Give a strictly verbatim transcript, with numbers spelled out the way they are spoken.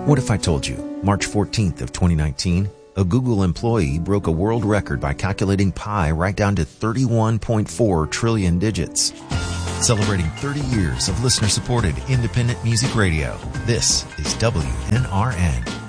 What if I told you, March fourteenth of twenty nineteen, a Google employee broke a world record by calculating pi right down to thirty-one point four trillion digits. Celebrating thirty years of listener-supported independent music radio, this is W N R N.